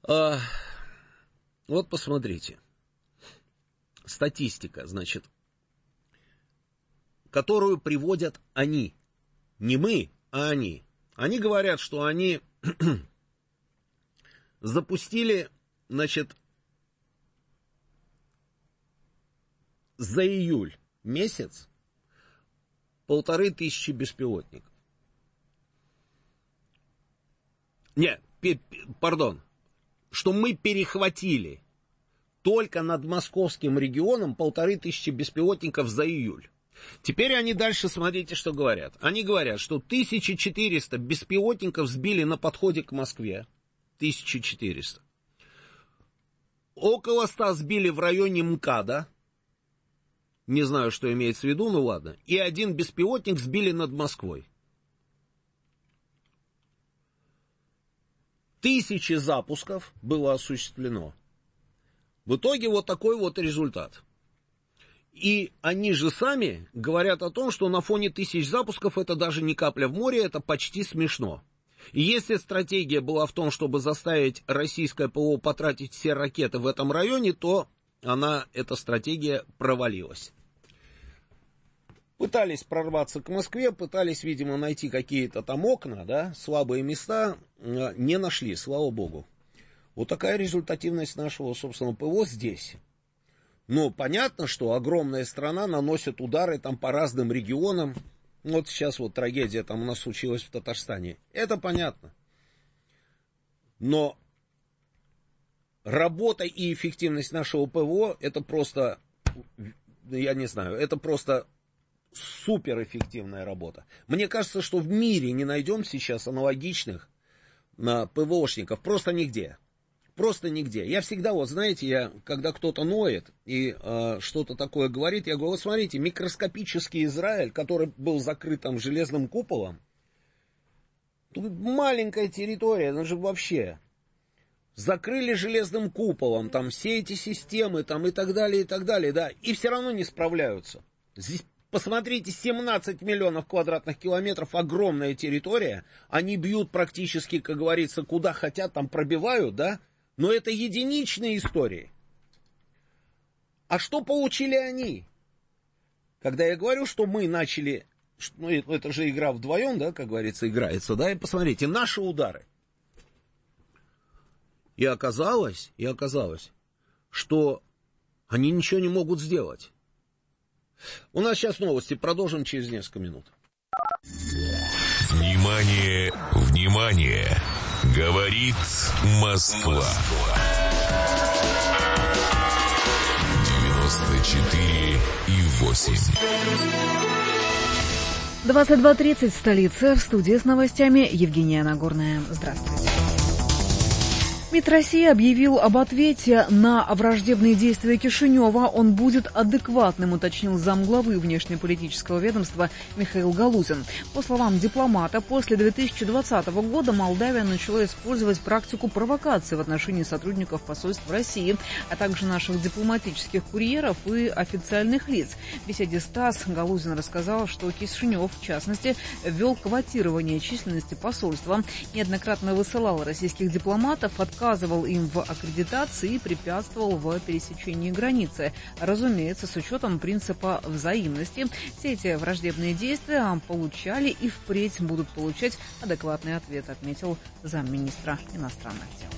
Вот посмотрите. Статистика, значит, которую приводят они. Не мы, а они. Они говорят, что они запустили, значит, за июль месяц 1500 беспилотников. Нет, пардон, что мы перехватили только над московским регионом 1500 беспилотников за июль. Теперь они дальше, смотрите, что говорят. Они говорят, что 1400 беспилотников сбили на подходе к Москве. 1400. Около 100 сбили в районе МКАДа. Не знаю, что имеется в виду, ну ладно. И 1 беспилотник сбили над Москвой. 1000 запусков было осуществлено. В итоге вот такой вот результат. И они же сами говорят о том, что на фоне 1000 запусков это даже не капля в море, это почти смешно. И если стратегия была в том, чтобы заставить российское ПВО потратить все ракеты в этом районе, то эта стратегия провалилась. Пытались прорваться к Москве, пытались, видимо, найти какие-то там окна, да, слабые места, не нашли, слава богу. Вот такая результативность нашего, собственно, ПВО здесь. Ну, понятно, что огромная страна наносит удары там по разным регионам. Вот сейчас вот трагедия там у нас случилась в Татарстане. Это понятно. Но работа и эффективность нашего ПВО, это просто, я не знаю, это просто суперэффективная работа. Мне кажется, что в мире не найдем сейчас аналогичных ПВОшников. Просто нигде. Просто нигде. Я всегда, вот знаете, когда кто-то ноет и что-то такое говорит, я говорю, вот смотрите, микроскопический Израиль, который был закрыт там железным куполом, тут маленькая территория, это же вообще... Закрыли железным куполом, там все эти системы, там и так далее, да, и все равно не справляются. Здесь, посмотрите, 17 миллионов квадратных километров, огромная территория, они бьют практически, как говорится, куда хотят, там пробивают, да, но это единичные истории. А что получили они? Когда я говорю, что мы начали, ну это же игра вдвоем, да, как говорится, играется, да, и посмотрите, наши удары. И оказалось, что они ничего не могут сделать. У нас сейчас новости, продолжим через несколько минут. Внимание, внимание! Говорит Москва. 94,8. 22:30 в столице. В студии с новостями Евгения Нагорная. Здравствуйте. МИД России объявил об ответе на враждебные действия Кишинева. Он будет адекватным, уточнил замглавы внешнеполитического ведомства Михаил Галузин. По словам дипломата, после 2020 года Молдавия начала использовать практику провокации в отношении сотрудников посольств в России, а также наших дипломатических курьеров и официальных лиц. В беседе с ТАСС Галузин рассказал, что Кишинев, в частности, ввел квотирование численности посольства, неоднократно высылал российских дипломатов, отказывал им в аккредитации и препятствовал в пересечении границы. Разумеется, с учетом принципа взаимности. Все эти враждебные действия получали и впредь будут получать адекватный ответ, отметил замминистра иностранных дел.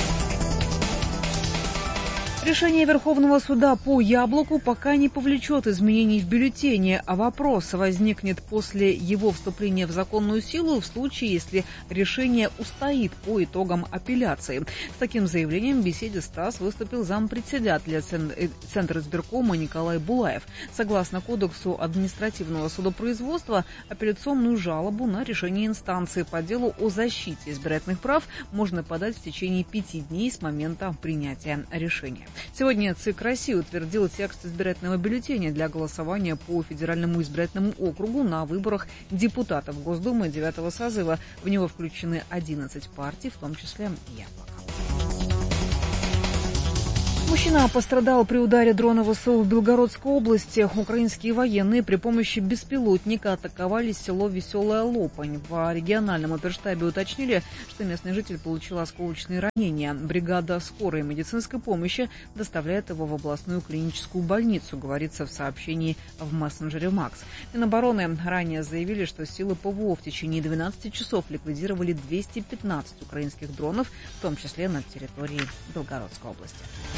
Решение Верховного суда по Яблоку пока не повлечет изменений в бюллетене, а вопрос возникнет после его вступления в законную силу в случае, если решение устоит по итогам апелляции. С таким заявлением в беседе с ТАСС выступил зампредседателя Центра избиркома Николай Булаев. Согласно Кодексу административного судопроизводства, апелляционную жалобу на решение инстанции по делу о защите избирательных прав можно подать в течение 5 дней с момента принятия решения. Сегодня ЦИК России утвердил текст избирательного бюллетеня для голосования по федеральному избирательному округу на выборах депутатов Госдумы 9-го созыва. В него включены 11 партий, в том числе «Яблоко». Мужчина пострадал при ударе дрона ВСУ в Белгородской области. Украинские военные при помощи беспилотника атаковали село Веселая Лопань. В региональном оперштабе уточнили, что местный житель получил осколочные ранения. Бригада скорой медицинской помощи доставляет его в областную клиническую больницу, говорится в сообщении в мессенджере МАКС. Минобороны ранее заявили, что силы ПВО в течение 12 часов ликвидировали 215 украинских дронов, в том числе на территории Белгородской области.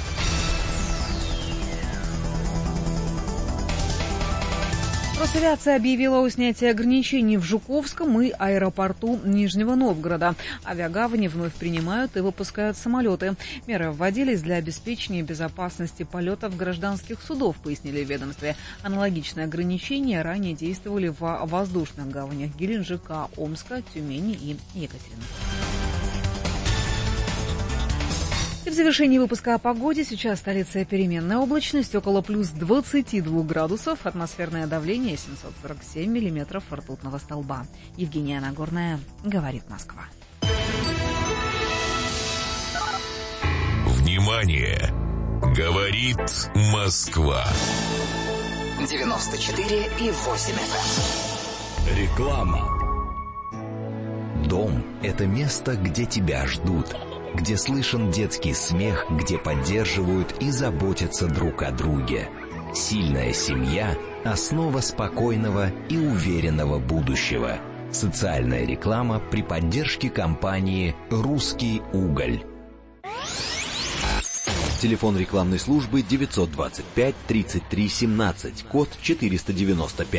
Росавиация объявила о снятии ограничений в Жуковском и аэропорту Нижнего Новгорода. Авиагавани вновь принимают и выпускают самолеты. Меры вводились для обеспечения безопасности полетов гражданских судов, пояснили в ведомстве. Аналогичные ограничения ранее действовали в воздушных гаванях Геленджика, Омска, Тюмени и Екатеринбурга. И в завершении выпуска о погоде. Сейчас столица переменная облачность, около плюс 22 градусов, атмосферное давление 747 миллиметров ртутного столба. Евгения Нагорная, говорит Москва. Внимание! Говорит Москва. 94,8 FM. Реклама. Дом – это место, где тебя ждут, где слышен детский смех, где поддерживают и заботятся друг о друге. Сильная семья – основа спокойного и уверенного будущего. Социальная реклама при поддержке компании «Русский уголь». Телефон рекламной службы 925 33 17, код 495.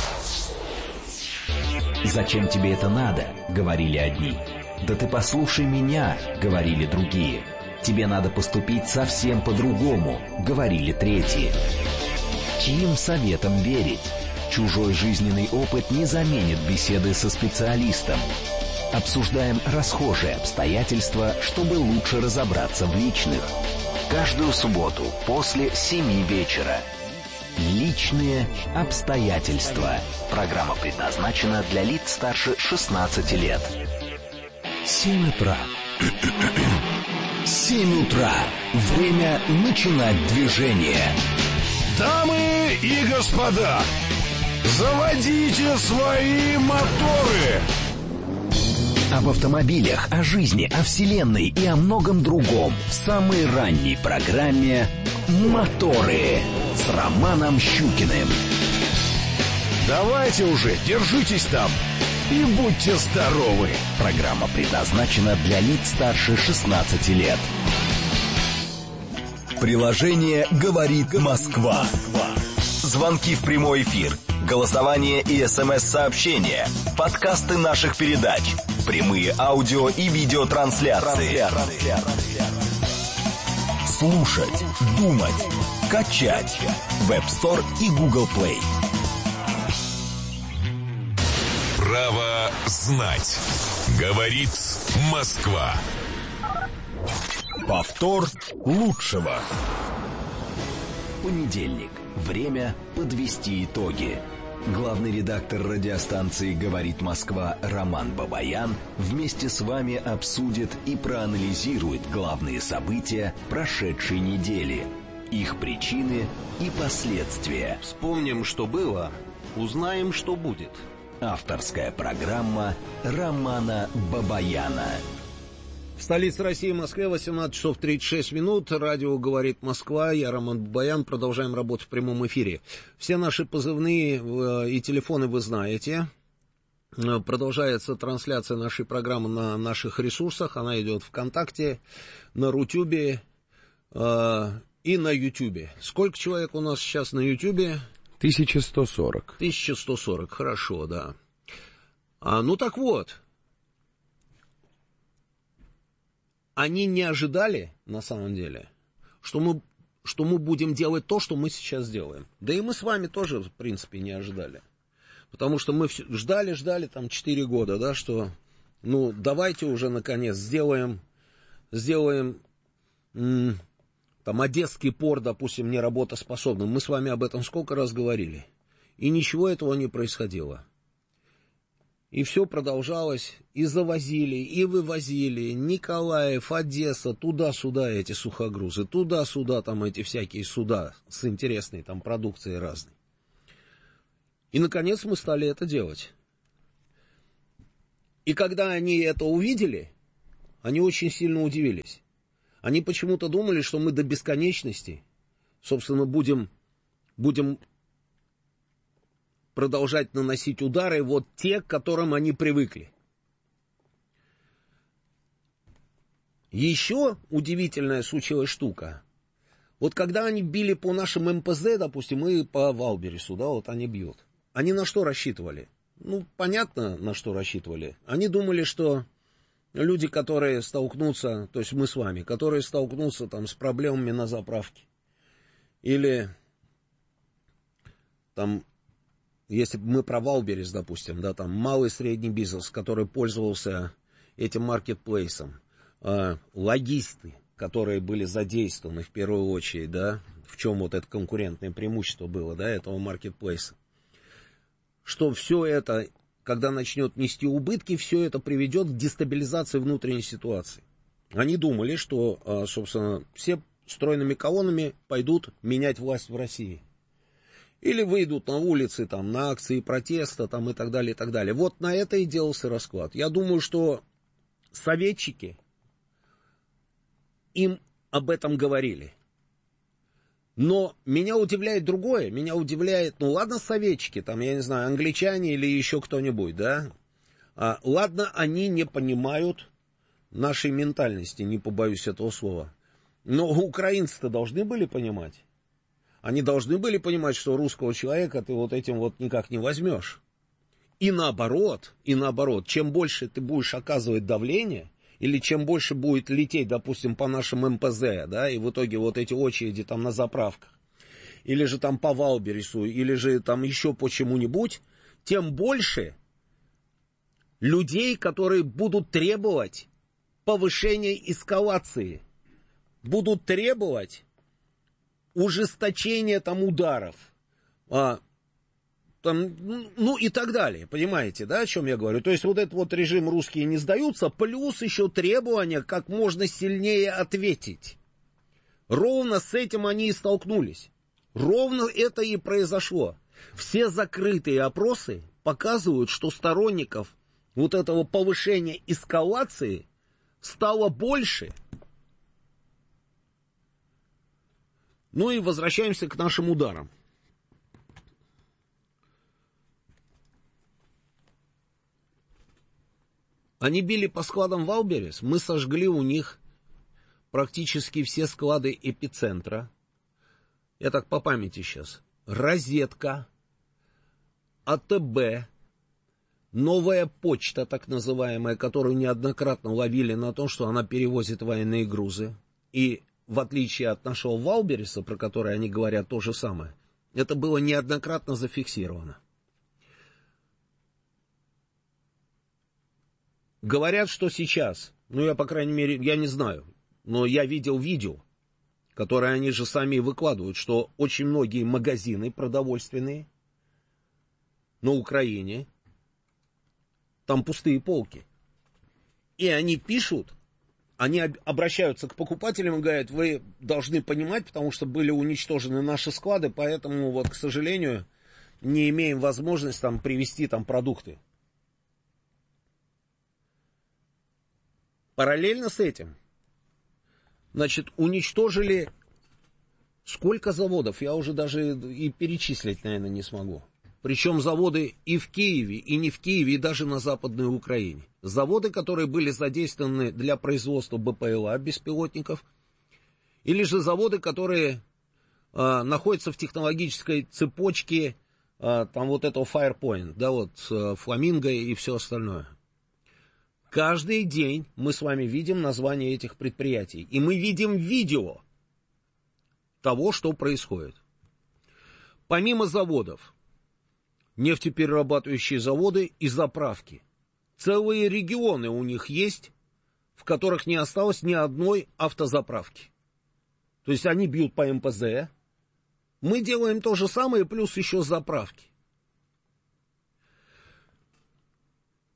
«Зачем тебе это надо?» — говорили одни. «Да ты послушай меня», — говорили другие. «Тебе надо поступить совсем по-другому», — говорили третьи. Чьим советом верить? Чужой жизненный опыт не заменит беседы со специалистом. Обсуждаем расхожие обстоятельства, чтобы лучше разобраться в личных. Каждую субботу после 7 вечера. Личные обстоятельства. Программа предназначена для лиц старше 16 лет. 7 утра. 7 утра. Время начинать движение. Дамы и господа, заводите свои моторы. Об автомобилях, о жизни, о вселенной и о многом другом в самой ранней программе «Моторы» с Романом Щукиным. Давайте уже, держитесь там и будьте здоровы. Программа предназначена для лиц старше 16 лет. Приложение «Говорит Москва». Звонки в прямой эфир, голосование и СМС-сообщения, подкасты наших передач, прямые аудио и видеотрансляции. Слушать, думать, качать. Web Store и Google Play. Право знать. Говорит Москва. Повтор лучшего. Понедельник. Время подвести итоги. Главный редактор радиостанции «Говорит Москва» Роман Бабаян вместе с вами обсудит и проанализирует главные события прошедшей недели, их причины и последствия. Вспомним, что было, узнаем, что будет. Авторская программа Романа Бабаяна. В столице России, Москве, 18 часов 36 минут. Радио «Говорит Москва». Я Роман Бабаян. Продолжаем работу в прямом эфире. Все наши позывные и телефоны вы знаете. Продолжается трансляция нашей программы на наших ресурсах. Она идет ВКонтакте, на Рутюбе и на Ютюбе. Сколько человек у нас сейчас на Ютюбе? 1140. 1140, хорошо, да. Ну так вот. Они не ожидали, на самом деле, что мы будем делать то, что мы сейчас делаем. Да и мы с вами тоже, в принципе, не ожидали. Потому что мы ждали там 4 года, да, что, давайте уже, наконец, сделаем там Одесский порт, допустим, неработоспособным. Мы с вами об этом сколько раз говорили. И ничего этого не происходило. И все продолжалось, и завозили, и вывозили. Николаев, Одесса, туда-сюда эти сухогрузы, туда-сюда там эти всякие суда с интересной там продукцией разной. И, наконец, мы стали это делать. И когда они это увидели, они очень сильно удивились. Они почему-то думали, что мы до бесконечности, собственно, будем продолжать наносить удары, вот те, к которым они привыкли. Еще удивительная случилась штука. Вот когда они били по нашим МПЗ, допустим, и по Валбересу, да, вот они бьют. Они на что рассчитывали? Ну, понятно, на что рассчитывали. Они думали, что люди, которые столкнутся, то есть мы с вами, которые столкнутся там с проблемами на заправке, или там, если мы про Валберес, допустим, да, там малый и средний бизнес, который пользовался этим маркетплейсом, логисты, которые были задействованы в первую очередь, да, в чем вот это конкурентное преимущество было, да, этого маркетплейса, что все это, когда начнет нести убытки, все это приведет к дестабилизации внутренней ситуации. Они думали, что, собственно, все стройными колоннами пойдут менять власть в России. Или выйдут на улицы, там, на акции протеста, там, и так далее, и так далее. Вот на это и делался расклад. Я думаю, что советчики им об этом говорили. Но меня удивляет другое. Меня удивляет, ну ладно, советчики, там, я не знаю, англичане или еще кто-нибудь, да. Ладно, они не понимают нашей ментальности, не побоюсь этого слова. Но украинцы-то должны были понимать. Они должны были понимать, что русского человека ты вот этим вот никак не возьмешь. И наоборот, чем больше ты будешь оказывать давление, или чем больше будет лететь, допустим, по нашим МПЗ, да, и в итоге вот эти очереди там на заправках, или же там по Валбересу, или же там еще по чему-нибудь, тем больше людей, которые будут требовать повышения эскалации, будут требовать ужесточения там ударов, там, ну и так далее, понимаете, да, о чем я говорю? То есть вот этот вот режим «русские не сдаются», плюс еще требования как можно сильнее ответить. Ровно с этим они и столкнулись. Ровно это и произошло. Все закрытые опросы показывают, что сторонников вот этого повышения эскалации стало больше. Ну и возвращаемся к нашим ударам. Они били по складам Валберес, мы сожгли у них практически все склады эпицентра. Я так по памяти сейчас. Розетка, АТБ, новая почта, так называемая, которую неоднократно ловили на том, что она перевозит военные грузы. И в отличие от нашего Валбереса, про который они говорят то же самое, это было неоднократно зафиксировано. Говорят, что сейчас, ну я, по крайней мере, я не знаю, но я видел видео, которое они же сами и выкладывают, что очень многие магазины продовольственные на Украине, там пустые полки. И они пишут, они обращаются к покупателям и говорят, вы должны понимать, потому что были уничтожены наши склады, поэтому вот, к сожалению, не имеем возможности там привезти там продукты. Параллельно с этим, значит, уничтожили сколько заводов, я уже даже и перечислить, наверное, не смогу. Причем заводы и в Киеве, и не в Киеве, и даже на Западной Украине. Заводы, которые были задействованы для производства БПЛА, беспилотников, или же заводы, которые находятся в технологической цепочке там вот этого Firepoint, да, вот Фламинго и все остальное. Каждый день мы с вами видим названия этих предприятий. И мы видим видео того, что происходит. Помимо заводов, нефтеперерабатывающие заводы и заправки. Целые регионы у них есть, в которых не осталось ни одной автозаправки. То есть они бьют по МПЗ. Мы делаем то же самое, плюс еще заправки.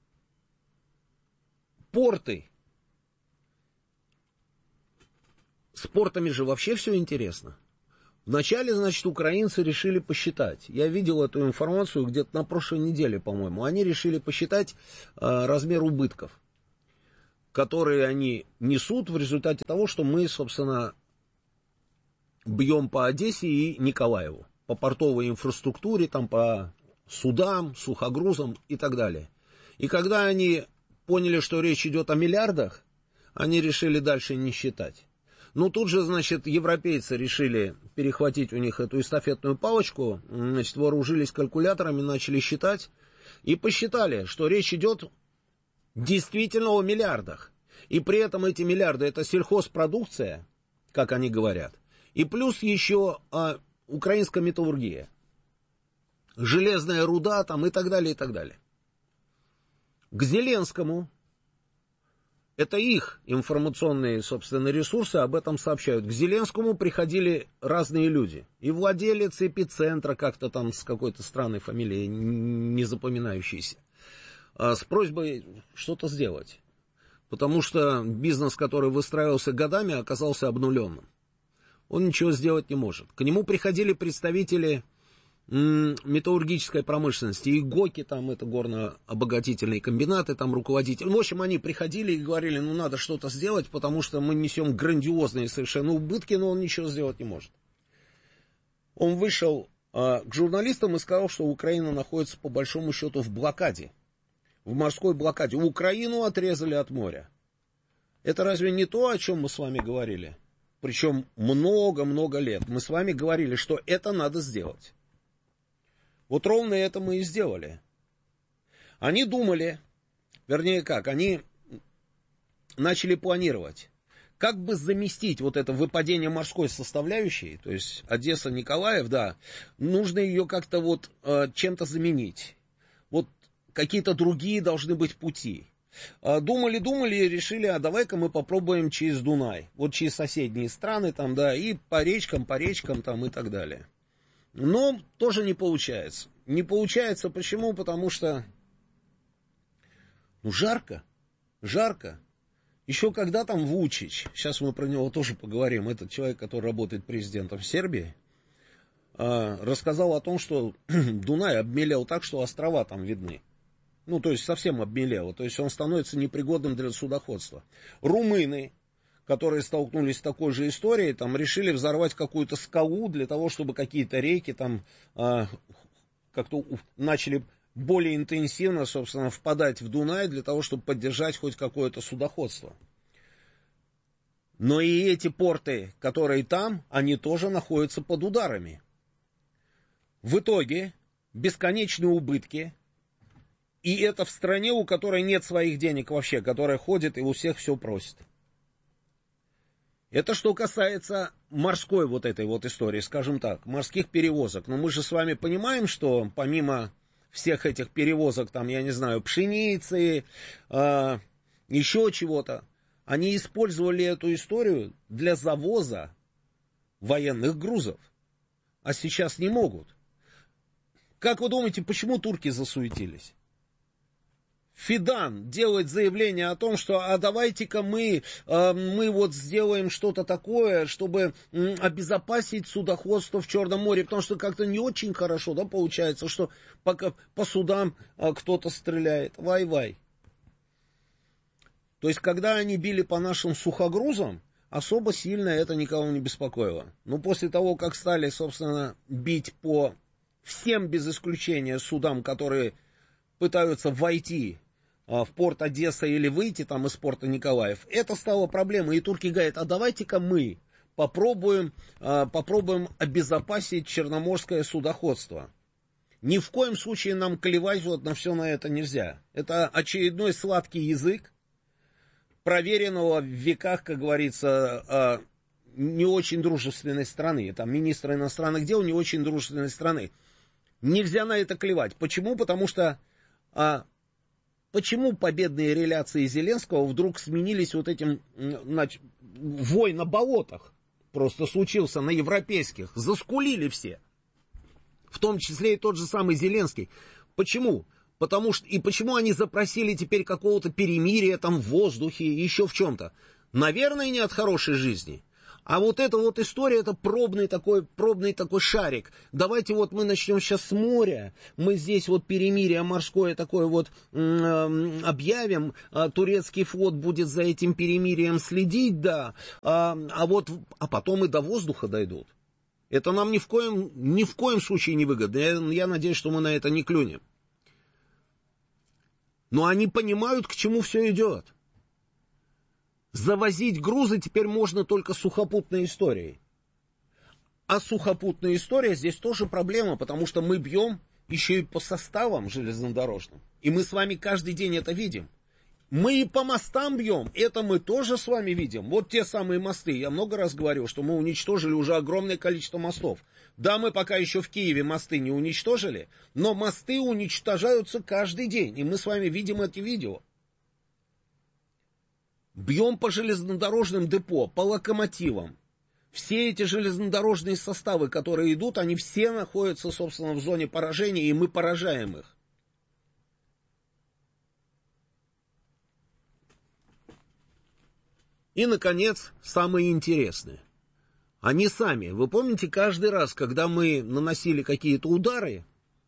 порты. С портами же вообще все интересно. Вначале, значит, украинцы решили посчитать. Я видел эту информацию где-то на прошлой неделе, по-моему. Они решили посчитать размер убытков, которые они несут в результате того, что мы, собственно, бьем по Одессе и Николаеву. По портовой инфраструктуре, там, по судам, сухогрузам и так далее. И когда они поняли, что речь идет о миллиардах, они решили дальше не считать. Ну, тут же, значит, европейцы решили перехватить у них эту эстафетную палочку, значит, вооружились калькуляторами, начали считать, и посчитали, что речь идет действительно о миллиардах. И при этом эти миллиарды — это сельхозпродукция, как они говорят, и плюс еще украинская металлургия, железная руда там и так далее, и так далее. К Зеленскому... Это их информационные, собственно, ресурсы об этом сообщают. К Зеленскому приходили разные люди. И владелец Эпицентра, как-то там с какой-то странной фамилией, не запоминающейся, с просьбой что-то сделать. Потому что бизнес, который выстраивался годами, оказался обнуленным. Он ничего сделать не может. К нему приходили представители металлургической промышленности, и ГОКи, там, это горно-обогатительные комбинаты, там, руководители. В общем, они приходили и говорили, ну, надо что-то сделать, потому что мы несем грандиозные совершенно убытки, но он ничего сделать не может. Он вышел к журналистам и сказал, что Украина находится, по большому счету, в блокаде, в морской блокаде. Украину отрезали от моря. Это разве не то, о чем мы с вами говорили? Причем много-много лет. Мы с вами говорили, что это надо сделать. Вот ровно это мы и сделали. Они думали, вернее как, они начали планировать, как бы заместить вот это выпадение морской составляющей, то есть Одесса-Николаев, да, нужно ее как-то вот чем-то заменить. Вот какие-то другие должны быть пути. Думали и решили, а давай-ка мы попробуем через Дунай, вот через соседние страны там, да, и по речкам там и так далее. Но тоже не получается. Не получается почему? Потому что, ну, жарко. Еще когда там Вучич, сейчас мы про него тоже поговорим, этот человек, который работает президентом в Сербии, рассказал о том, что Дунай обмелел так, что острова там видны. Ну, то есть совсем обмелело, то есть он становится непригодным для судоходства. Румыны, которые столкнулись с такой же историей, там решили взорвать какую-то скалу для того, чтобы какие-то реки там как-то начали более интенсивно, собственно, впадать в Дунай для того, чтобы поддержать хоть какое-то судоходство. Но и эти порты, которые там, они тоже находятся под ударами. В итоге бесконечные убытки, и это в стране, у которой нет своих денег вообще, которая ходит и у всех все просит. Это что касается морской вот этой вот истории, скажем так, морских перевозок. Но мы же с вами понимаем, что помимо всех этих перевозок, там, я не знаю, пшеницы, еще чего-то, они использовали эту историю для завоза военных грузов. А сейчас не могут. Как вы думаете, почему турки засуетились? Фидан делает заявление о том, что а давайте-ка мы вот сделаем что-то такое, чтобы обезопасить судоходство в Черном море, потому что как-то не очень хорошо, да, получается, что пока по судам кто-то стреляет. Вай-вай. То есть, когда они били по нашим сухогрузам, особо сильно это никого не беспокоило. Но после того, как стали, собственно, бить по всем без исключения судам, которые пытаются войти в порт Одесса или выйти там из порта Николаев, это стало проблемой. И турки говорят, а давайте-ка мы попробуем обезопасить черноморское судоходство. Ни в коем случае нам клевать вот на все на это нельзя. Это очередной сладкий язык проверенного в веках, как говорится, не очень дружественной страны. Там министра иностранных дел не очень дружественной страны. Нельзя на это клевать. Почему? Потому что почему победные реляции Зеленского вдруг сменились вот этим, вой на болотах? Просто случился на европейских. Заскулили все. В том числе и тот же самый Зеленский. Почему? Потому что, и почему они запросили теперь какого-то перемирия там в воздухе, еще в чем-то? Наверное, не от хорошей жизни. А вот эта вот история, это пробный такой шарик. Давайте вот мы начнем сейчас с моря, мы здесь вот перемирие морское такое вот объявим, турецкий флот будет за этим перемирием следить, да, а потом и до воздуха дойдут. Это нам ни в коем случае не выгодно. Я надеюсь, что мы на это не клюнем. Но они понимают, к чему все идет. Завозить грузы теперь можно только сухопутной историей. А сухопутная история здесь тоже проблема, потому что мы бьем еще и по составам железнодорожным. И мы с вами каждый день это видим. Мы и по мостам бьем, это мы тоже с вами видим. Вот те самые мосты. Я много раз говорил, что мы уничтожили уже огромное количество мостов. Да, мы пока еще в Киеве мосты не уничтожили, но мосты уничтожаются каждый день. И мы с вами видим эти видео. Бьем по железнодорожным депо, по локомотивам. Все эти железнодорожные составы, которые идут, они все находятся, собственно, в зоне поражения, и мы поражаем их. И, наконец, самое интересное. Они сами, вы помните, каждый раз, когда мы наносили какие-то удары,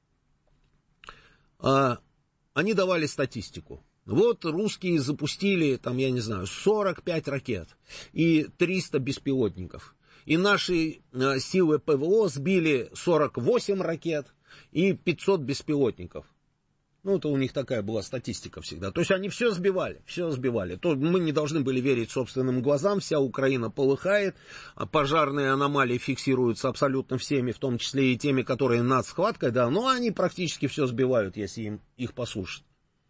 они давали статистику. Вот русские запустили, там, я не знаю, 45 ракет и 300 беспилотников. И наши силы ПВО сбили 48 ракет и 500 беспилотников. Ну, это у них такая была статистика всегда. То есть они все сбивали. То мы не должны были верить собственным глазам. Вся Украина полыхает. Пожарные аномалии фиксируются абсолютно всеми, в том числе и теми, которые над схваткой, да. Но они практически все сбивают, если их послушать.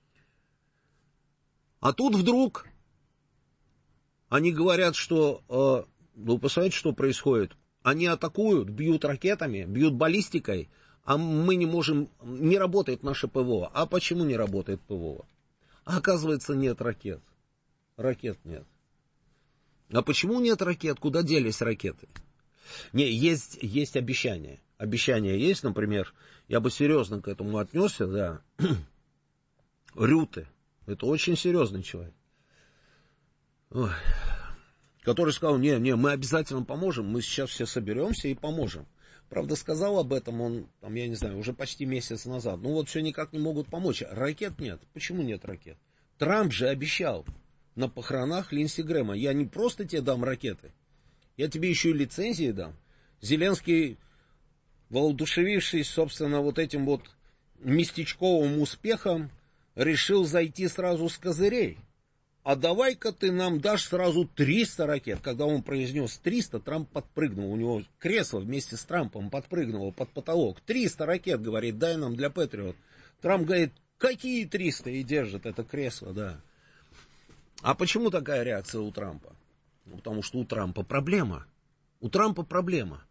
А тут вдруг они говорят, что, вы посмотрите, что происходит. Они атакуют, бьют ракетами, бьют баллистикой, а мы не можем, не работает наше ПВО. А почему не работает ПВО? А оказывается, нет ракет. Ракет нет. А почему нет ракет? Куда делись ракеты? Не, есть обещания. Обещания есть, например, я бы серьезно к этому отнесся, да. Рюте. Это очень серьезный человек. Ой. Который сказал, не, мы обязательно поможем, мы сейчас все соберемся и поможем. Правда, сказал об этом он, там, я не знаю, уже почти месяц назад. Ну вот все никак не могут помочь. Ракет нет. Почему нет ракет? Трамп же обещал на похоронах Линдси Грэма. Я не просто тебе дам ракеты, я тебе еще и лицензии дам. Зеленский, воодушевившись, собственно, вот этим вот местечковым успехом, решил зайти сразу с козырей. А давай-ка ты нам дашь сразу 300 ракет. Когда он произнес 300, Трамп подпрыгнул. У него кресло вместе с Трампом подпрыгнуло под потолок. 300 ракет, говорит, дай нам для Патриот. Трамп говорит, какие 300? И держит это кресло, да. А почему такая реакция у Трампа? Ну, потому что у Трампа проблема. У Трампа проблема.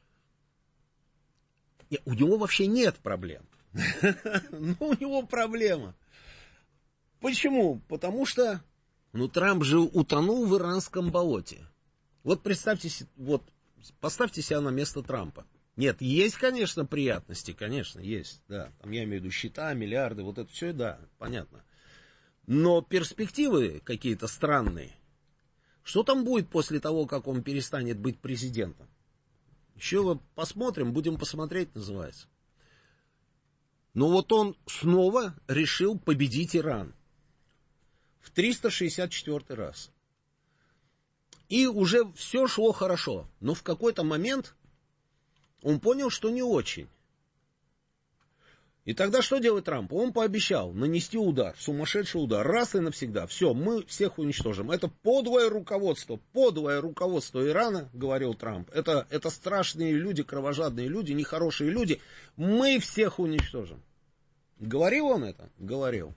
У него вообще нет проблем. Но у него проблема. Почему? Потому что, Трамп же утонул в иранском болоте. Вот представьте, вот поставьте себя на место Трампа. Нет, есть, конечно, приятности, конечно, есть, да. Там я имею в виду счета, миллиарды, вот это все, да, понятно. Но перспективы какие-то странные. Что там будет после того, как он перестанет быть президентом? Еще посмотрим, будем посмотреть, называется. Но вот он снова решил победить Иран. В 364 раз. И уже все шло хорошо. Но в какой-то момент он понял, что не очень. И тогда что делает Трамп? Он пообещал нанести удар, сумасшедший удар, раз и навсегда. Все, мы всех уничтожим. Это подлое руководство Ирана, говорил Трамп. Это страшные люди, кровожадные люди, нехорошие люди. Мы всех уничтожим. Говорил он это? Говорил.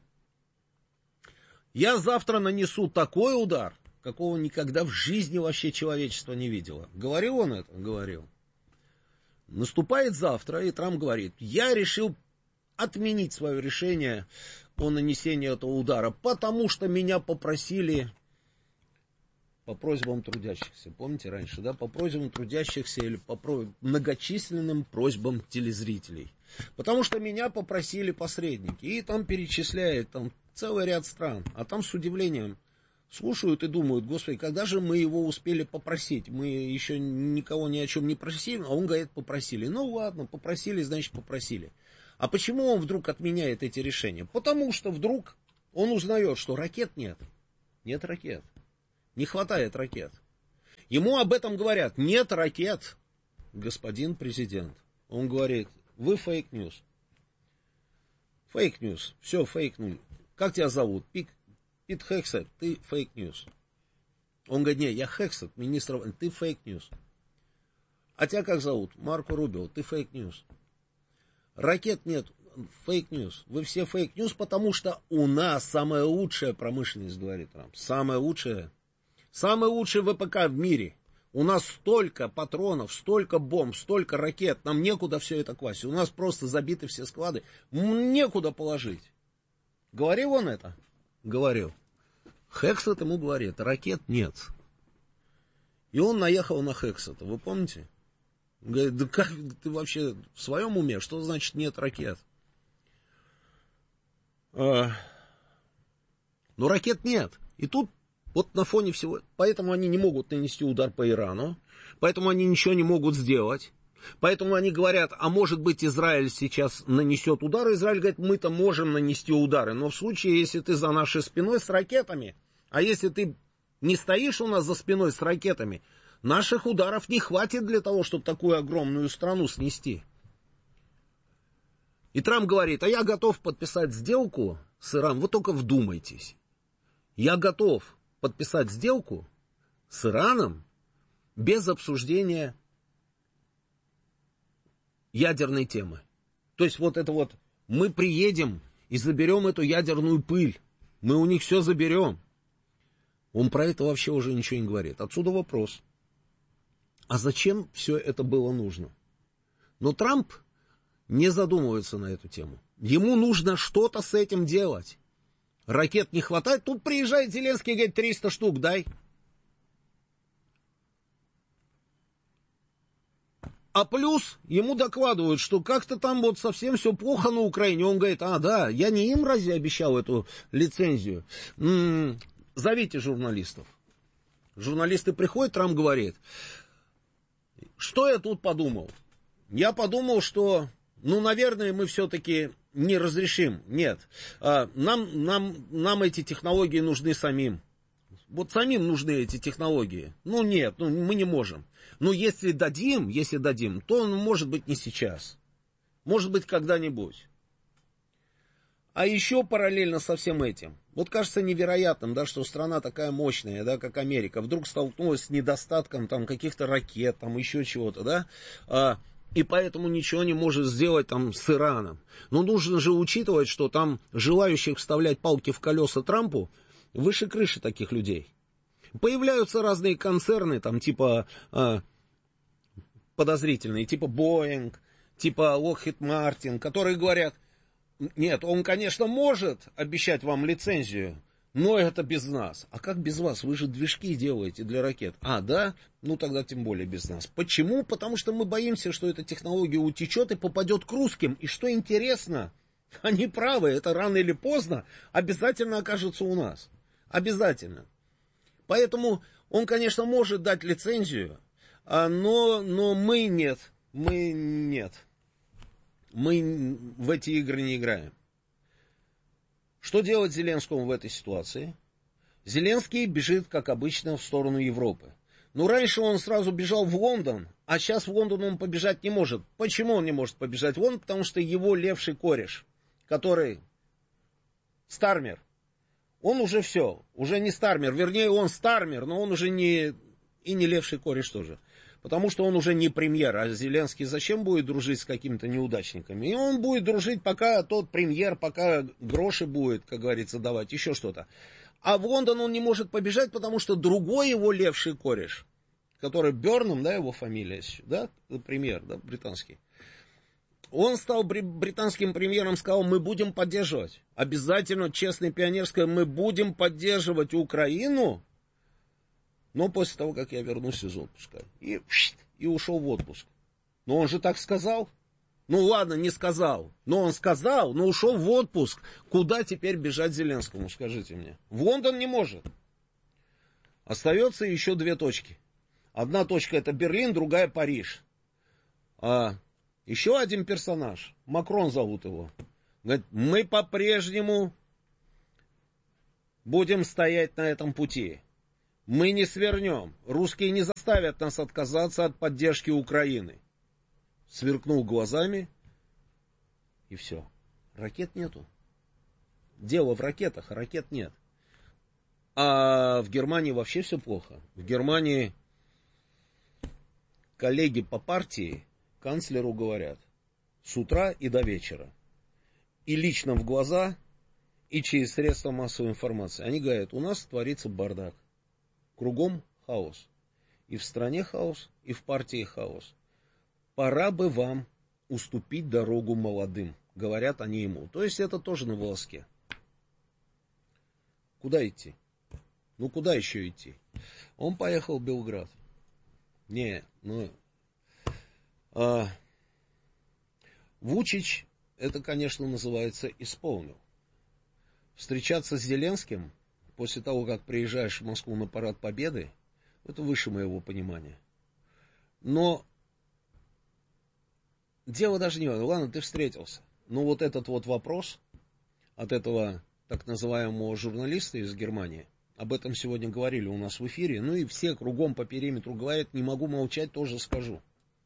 Я завтра нанесу такой удар, какого никогда в жизни вообще человечество не видело. Говорил он это? Говорил. Наступает завтра, и Трамп говорит, я решил отменить свое решение о нанесении этого удара, потому что меня попросили по просьбам трудящихся. Помните раньше, да? По просьбам трудящихся или по многочисленным просьбам телезрителей. Потому что меня попросили посредники. И там перечисляет там целый ряд стран. А там с удивлением слушают и думают: господи, когда же мы его успели попросить? Мы еще никого ни о чем не просили, а он говорит, попросили. Ну ладно, попросили, значит попросили. А почему он вдруг отменяет эти решения? Потому что вдруг он узнает, что ракет нет. Нет ракет. Не хватает ракет. Ему об этом говорят: нет ракет, господин президент. Он говорит: вы фейк-ньюс. Фейк-ньюс. Все, фейк-ньюс. Как тебя зовут? Пит Хексет, ты фейк-ньюс. Он говорит: не, я Хексет, министр, ты фейк-ньюс. А тебя как зовут? Марко Рубио, ты фейк-ньюс. Ракет нет, фейк-ньюс. Вы все фейк-ньюс, потому что у нас самая лучшая промышленность, говорит Трамп. Самая лучшая. Самый лучший ВПК в мире. У нас столько патронов, столько бомб, столько ракет. Нам некуда все это класть. У нас просто забиты все склады. Некуда положить. Говорил он это? Говорил. Хексет ему говорит: ракет нет. И он наехал на Хексета. Вы помните? Говорит: да как ты вообще в своем уме? Что значит нет ракет? Но ракет нет. И тут вот на фоне всего... Поэтому они не могут нанести удар по Ирану. Поэтому они ничего не могут сделать. Поэтому они говорят: а может быть Израиль сейчас нанесет удар. Израиль говорит: мы-то можем нанести удары. Но в случае, если ты за нашей спиной с ракетами, а если ты не стоишь у нас за спиной с ракетами, наших ударов не хватит для того, чтобы такую огромную страну снести. И Трамп говорит: а я готов подписать сделку с Ираном. Вы только вдумайтесь. Я готов подписать сделку с Ираном без обсуждения ядерной темы. То есть вот это вот: мы приедем и заберем эту ядерную пыль. Мы у них все заберем. Он про это вообще уже ничего не говорит. Отсюда вопрос: а зачем все это было нужно? Но Трамп не задумывается на эту тему. Ему нужно что-то с этим делать. Ракет не хватает. Тут приезжает Зеленский и говорит: 300 штук дай. А плюс ему докладывают, что как-то там вот совсем все плохо на Украине. Он говорит: а, да, я не им разве обещал эту лицензию? Зовите журналистов. Журналисты приходят, Трамп говорит: что я тут подумал? Я подумал, что, наверное, мы все-таки не разрешим. Нет, нам эти технологии нужны самим. Вот самим нужны эти технологии. Нет, мы не можем. Но если дадим, то, может быть, не сейчас. Может быть, когда-нибудь. А еще параллельно со всем этим, вот кажется невероятным, да, что страна такая мощная, да, как Америка, вдруг столкнулась с недостатком там каких-то ракет, там еще чего-то, да, и поэтому ничего не может сделать там с Ираном. Но нужно же учитывать, что там желающих вставлять палки в колеса Трампу выше крыши таких людей. Появляются разные концерны, там типа подозрительные, типа Boeing, типа Lockheed Martin, которые говорят: нет, он, конечно, может обещать вам лицензию, но это без нас. А как без вас? Вы же движки делаете для ракет. А, да? Тогда тем более без нас. Почему? Потому что мы боимся, что эта технология утечет и попадет к русским. И что интересно, они правы, это рано или поздно обязательно окажется у нас. Обязательно. Поэтому он, конечно, может дать лицензию, но мы нет. Мы нет. Мы в эти игры не играем. Что делать Зеленскому в этой ситуации? Зеленский бежит, как обычно, в сторону Европы. Раньше он сразу бежал в Лондон, а сейчас в Лондон он побежать не может. Почему он не может побежать в Лондон? Потому что его левший кореш, который Стармер, он уже все, уже не Стармер, вернее, он Стармер, но он уже не, и не левший кореш тоже. Потому что он уже не премьер, а Зеленский зачем будет дружить с какими-то неудачниками? И он будет дружить, пока тот премьер, пока гроши будет, как говорится, давать, еще что-то. А в Лондон он не может побежать, потому что другой его левший кореш, который Бёрнам, да, его фамилия, да, премьер, да, британский. Он стал британским премьером, сказал: мы будем поддерживать. Обязательно, честное пионерское, мы будем поддерживать Украину, но после того, как я вернусь из отпуска. И ушел в отпуск. Но он же так сказал. Ну ладно, не сказал. Но он сказал, но ушел в отпуск. Куда теперь бежать Зеленскому, скажите мне? В Лондон не может. Остается еще 2 точки. Одна точка это Берлин, другая Париж. А еще один персонаж, Макрон зовут его. Говорит, мы по-прежнему будем стоять на этом пути. Мы не свернем. Русские не заставят нас отказаться от поддержки Украины. Сверкнул глазами, и все. Ракет нету. Дело в ракетах, а ракет нет. А в Германии вообще все плохо. В Германии коллеги по партии канцлеру говорят с утра и до вечера. И лично в глаза, и через средства массовой информации. Они говорят, у нас творится бардак. Кругом хаос. И в стране хаос, и в партии хаос. Пора бы вам уступить дорогу молодым, говорят они ему. То есть это тоже на волоске. Куда идти? Ну куда еще идти? Он поехал в Белград. Вучич, это, конечно, называется, исполнил. Встречаться с Зеленским после того, как приезжаешь в Москву на парад Победы, это выше моего понимания. Но дело даже не в этом. Ладно, ты встретился. Но вот этот вот вопрос от этого так называемого журналиста из Германии, об этом сегодня говорили у нас в эфире, ну и все кругом по периметру говорят, не могу молчать, тоже скажу.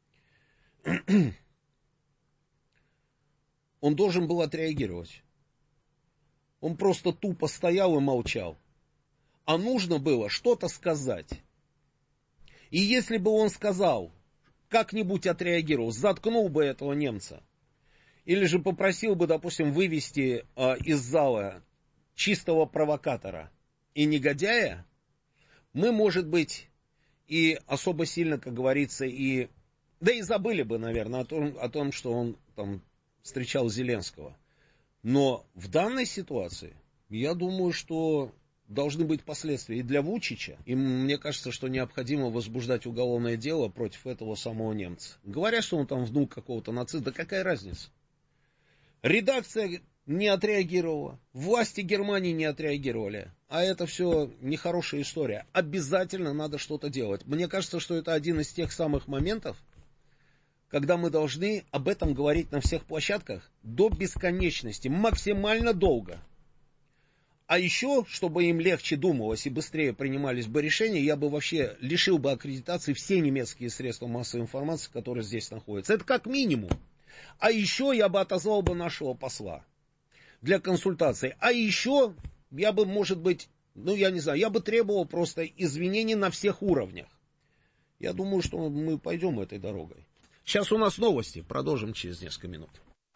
Он должен был отреагировать. Он просто тупо стоял и молчал. А нужно было что-то сказать. И если бы он сказал, как-нибудь отреагировал, заткнул бы этого немца, или же попросил бы, допустим, вывести из зала чистого провокатора и негодяя, мы, может быть, и особо сильно, как говорится, и... Да и забыли бы, наверное, о том, что он там встречал Зеленского. Но в данной ситуации, я думаю, что должны быть последствия и для Вучича. И мне кажется, что необходимо возбуждать уголовное дело против этого самого немца. Говорят, что он там внук какого-то нациста, да какая разница? Редакция не отреагировала, власти Германии не отреагировали. А это все нехорошая история. Обязательно надо что-то делать. Мне кажется, что это один из тех самых моментов, когда мы должны об этом говорить на всех площадках до бесконечности, максимально долго. А еще, чтобы им легче думалось и быстрее принимались бы решения, я бы вообще лишил бы аккредитации все немецкие средства массовой информации, которые здесь находятся. Это как минимум. А еще я бы отозвал бы нашего посла для консультаций. А еще я бы, может быть, я бы требовал просто извинений на всех уровнях. Я думаю, что мы пойдем этой дорогой. Сейчас у нас новости. Продолжим через несколько минут.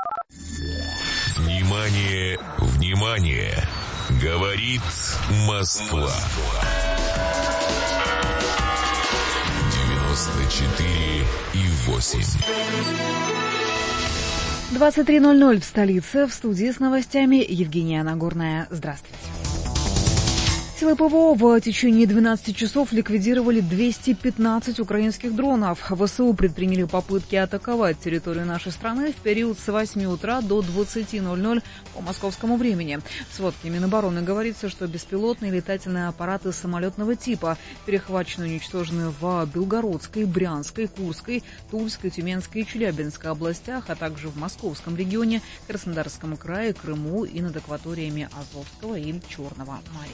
Внимание, внимание! Говорит Москва. 94,8. 23:00 в столице. В студии с новостями Евгения Нагорная. Здравствуйте. Силы ПВО в течение 12 часов ликвидировали 215 украинских дронов. ВСУ предприняли попытки атаковать территорию нашей страны в период с 8 утра до 20:00 по московскому времени. В сводке Минобороны говорится, что беспилотные летательные аппараты самолетного типа перехвачены и уничтожены в Белгородской, Брянской, Курской, Тульской, Тюменской и Челябинской областях, а также в Московском регионе, Краснодарском крае, Крыму и над акваториями Азовского и Черного морей.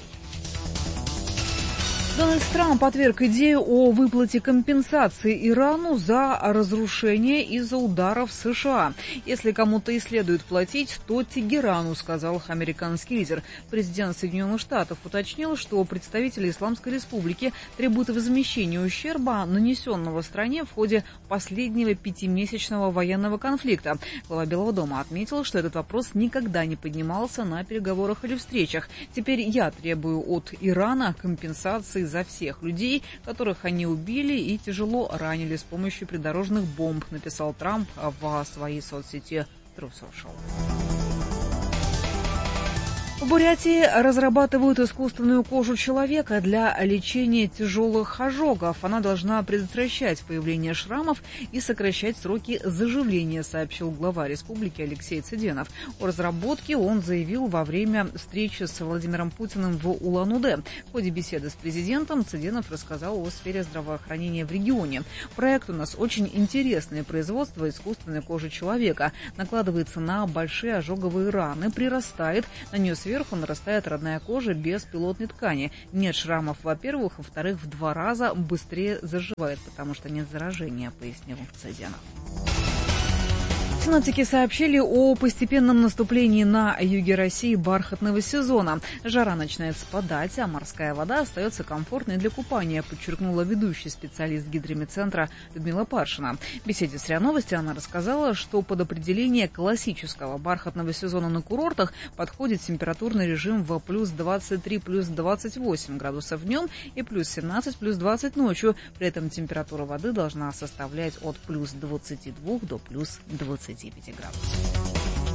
Дональд Трамп отверг идею о выплате компенсации Ирану за разрушение из-за ударов США. Если кому-то и следует платить, то Тегерану, сказал американский лидер. Президент Соединенных Штатов уточнил, что представители Исламской Республики требуют возмещения ущерба, нанесенного стране в ходе последнего 5-месячного военного конфликта. Глава Белого дома отметил, что этот вопрос никогда не поднимался на переговорах или встречах. Теперь я требую от Ирана компенсации за всех людей, которых они убили и тяжело ранили с помощью придорожных бомб, написал Трамп в своей соцсети Truth Social. В Бурятии разрабатывают искусственную кожу человека для лечения тяжелых ожогов. Она должна предотвращать появление шрамов и сокращать сроки заживления, сообщил глава республики Алексей Цыденов. О разработке он заявил во время встречи с Владимиром Путиным в Улан-Удэ. В ходе беседы с президентом Цыденов рассказал о сфере здравоохранения в регионе. Проект у нас очень интересный. Производство искусственной кожи человека накладывается на большие ожоговые раны, прирастает, на нее сверху нарастает родная кожа без пилотной ткани. Нет шрамов, во-первых, во-вторых, в 2 раза быстрее заживает, потому что нет заражения, пояснил Цыденов. Синоптики сообщили о постепенном наступлении на юге России бархатного сезона. Жара начинает спадать, а морская вода остается комфортной для купания, подчеркнула ведущий специалист гидромедцентра Людмила Паршина. В беседе с РИА Новости она рассказала, что под определение классического бархатного сезона на курортах подходит температурный режим в плюс 23, плюс 28 градусов днем и плюс 17, плюс 20 ночью. При этом температура воды должна составлять от плюс 22 до плюс 25 градусов.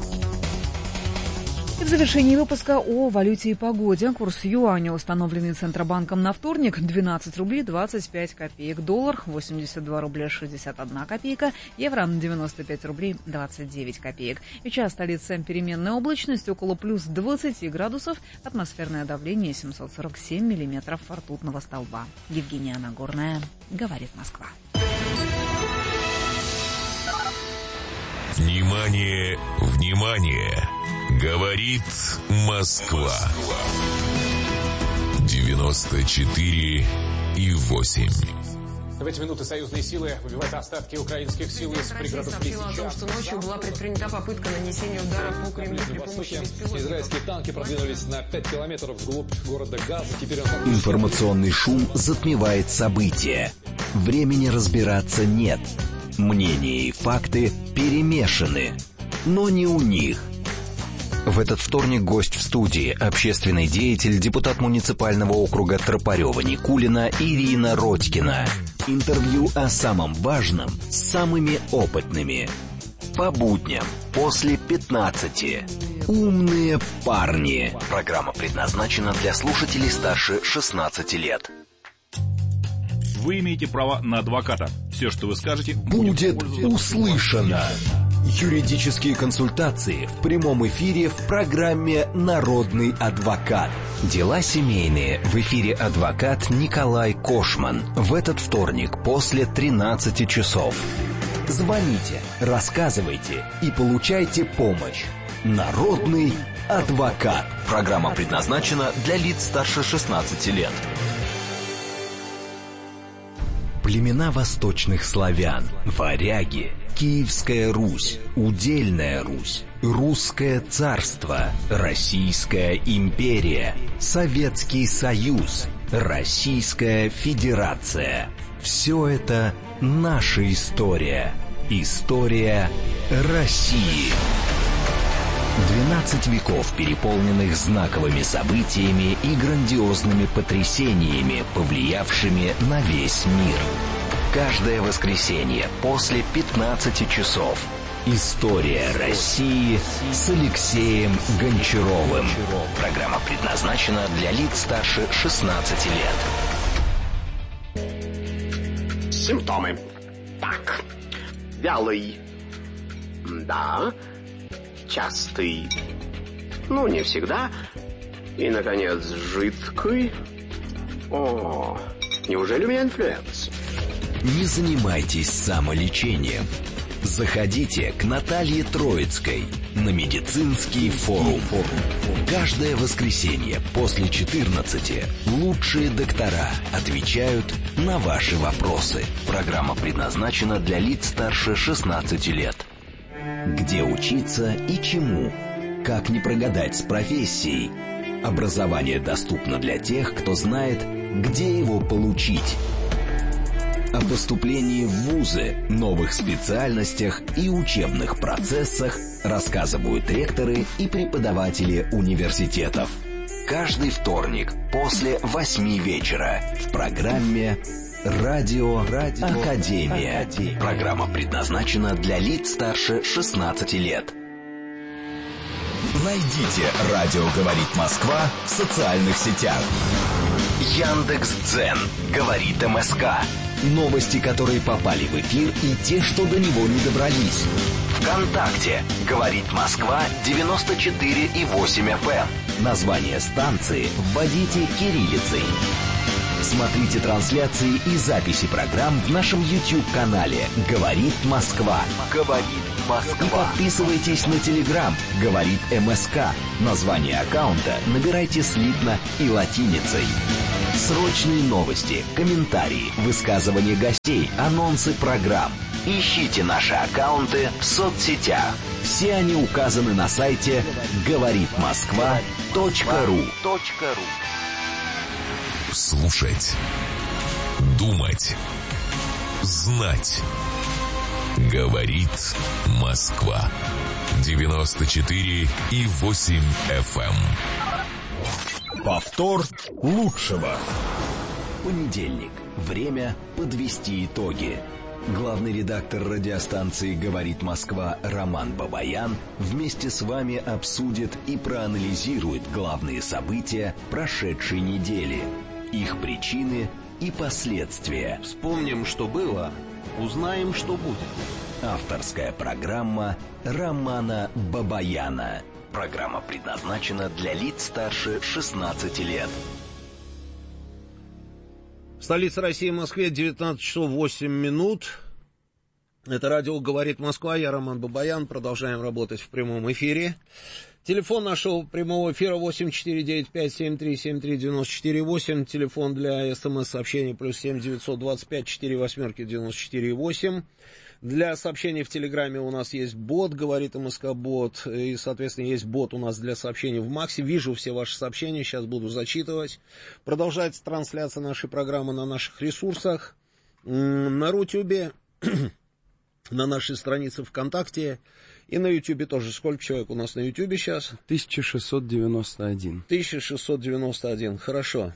И в завершении выпуска о валюте и погоде. Курс юаня, установленный Центробанком на вторник, 12 рублей 25 копеек. Доллар 82 рубля 61 копейка. Евро 95 рублей 29 копеек. Сейчас столица переменная облачность, около плюс 20 градусов. Атмосферное давление 747 миллиметров ртутного столба. Евгения Нагорная, говорит Москва. Внимание, внимание! Говорит Москва. 94,8. В эти минуты союзные силы выбивают остатки украинских сил из пригородов Лисича. сообщила о том, что ночью была предпринята попытка нанесения удара по Кремлю при помощи беспилотников. Израильские танки продвинулись на 5 километров вглубь города Газа. Теперь Информационный шум затмевает события. Времени разбираться нет. Мнения и факты перемешаны, но не у них. В этот вторник гость в студии – общественный деятель, депутат муниципального округа Тропарева-Никулина Ирина Родькина. Интервью о самом важном с самыми опытными. По будням после 15. Умные парни. Программа предназначена для слушателей старше 16 лет. Вы имеете право на адвоката. Все, что вы скажете, будет услышано. Юридические консультации в прямом эфире в программе «Народный адвокат». Дела семейные. В эфире адвокат Николай Кошман. В этот вторник после 13 часов. Звоните, рассказывайте и получайте помощь. «Народный адвокат». Программа предназначена для лиц старше 16 лет. Племена восточных славян, варяги, Киевская Русь, Удельная Русь, Русское царство, Российская империя, Советский Союз, Российская Федерация. Все это наша история. История России. 12 веков, переполненных знаковыми событиями и грандиозными потрясениями, повлиявшими на весь мир. Каждое воскресенье после 15 часов. История России с Алексеем Гончаровым. Программа предназначена для лиц старше 16 лет. Симптомы. Так. Вялый. Да. Частый. Ну, не всегда. И, наконец, жидкий. О, неужели у меня инфлюенс? Не занимайтесь самолечением. Заходите к Наталье Троицкой на медицинский форум. Каждое воскресенье после 14 лучшие доктора отвечают на ваши вопросы. Программа предназначена для лиц старше 16 лет. Где учиться и чему? Как не прогадать с профессией? Образование доступно для тех, кто знает, где его получить. О поступлении в вузы, новых специальностях и учебных процессах рассказывают ректоры и преподаватели университетов. Каждый вторник после 8 вечера в программе «Радио Академия». Программа предназначена для лиц старше 16 лет. Найдите «Радио говорит Москва» в социальных сетях. Яндекс.Дзен говорит МСК. Новости, которые попали в эфир, и те, что до него не добрались. ВКонтакте говорит Москва 94,8 FM. Название станции вводите кириллицей. Смотрите трансляции и записи программ в нашем YouTube-канале «Говорит Москва». «Говорит Москва». И подписывайтесь на Telegram «Говорит МСК». Название аккаунта набирайте слитно и латиницей. Срочные новости, комментарии, высказывания гостей, анонсы программ. Ищите наши аккаунты в соцсетях. Все они указаны на сайте говоритмосква.ру. Слушать, думать, знать. Говорит Москва. 94,8 FM. Повтор лучшего. Понедельник. Время подвести итоги. Главный редактор радиостанции «Говорит Москва» Роман Бабаян вместе с вами обсудит и проанализирует главные события прошедшей недели, их причины и последствия. Вспомним, что было, узнаем, что будет. Авторская программа Романа Бабаяна. Программа предназначена для лиц старше 16 лет. Столица России, Москве, 19 часов 8 минут. Это радио «Говорит Москва», я Роман Бабаян. Продолжаем работать в прямом эфире. Телефон нашего прямого эфира 8495-7373-94-8. Телефон для СМС-сообщений +7 925 48 94 8. Для сообщений в Телеграме у нас есть бот, говорит МСК-бот, и, соответственно, есть бот у нас для сообщений в Максе. Вижу все ваши сообщения, сейчас буду зачитывать. Продолжается трансляция нашей программы на наших ресурсах, на Рутюбе, на нашей странице ВКонтакте и на Ютубе тоже. Сколько человек у нас на Ютубе сейчас? 1691. 1691, хорошо.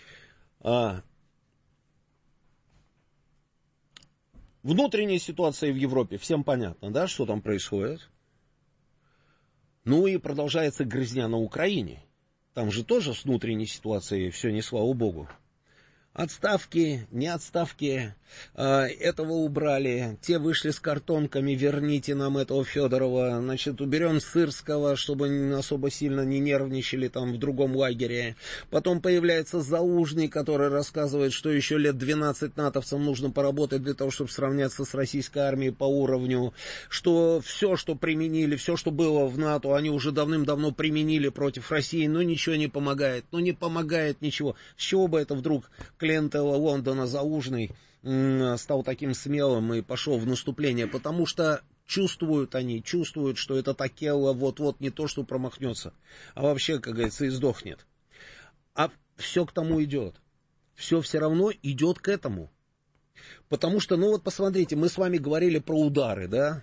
Внутренняя ситуация в Европе, всем понятно, да, что там происходит? Ну и продолжается грызня на Украине. Там же тоже с внутренней ситуацией все не слава богу. Отставки, не отставки, этого убрали, те вышли с картонками, верните нам этого Федорова, значит, уберем Сырского, чтобы особо сильно не нервничали там в другом лагере. Потом появляется Залужный, который рассказывает, что еще лет 12 натовцам нужно поработать для того, чтобы сравняться с российской армией по уровню, что все, что применили, все, что было в НАТО, они уже давным-давно применили против России, но ничего не помогает, не помогает ничего. С чего бы это вдруг клиентела Лондона Залужный стал таким смелым и пошел в наступление? Потому что чувствуют, что это Такелла вот-вот не то, что промахнется, а вообще, как говорится, и сдохнет. А все к тому идет. Все равно идет к этому. Потому что, вот посмотрите, мы с вами говорили про удары, да?